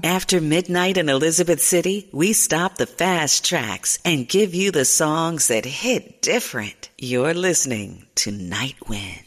After midnight in Elizabeth City, we stop the fast tracks and give you the songs that hit different. You're listening to Night Wind.